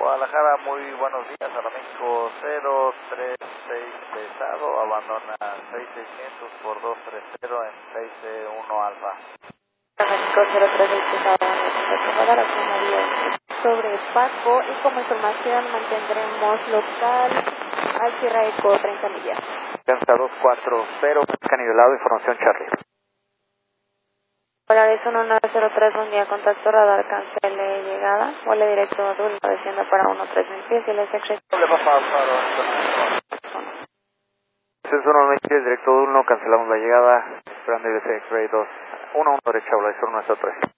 Guadalajara, muy buenos días, a México 036 pesado, abandona 6600 por 230 en 6C1 alfa. México 036 pesado, radar sobre Paco y como información mantendremos local al Sierra Eco 30 millas. Cansa 240, busca nivelado, información Charlie. Polaris 1903, buen día, contacto radar, cancele llegada, vuelo directo a Dulce, desciende para 13 pies y el SX. Le va a pasar. Es 1.20, directo 1, cancelamos la llegada, esperando el SX-Ray 2, 1-1 derecha, Volaris 1 3.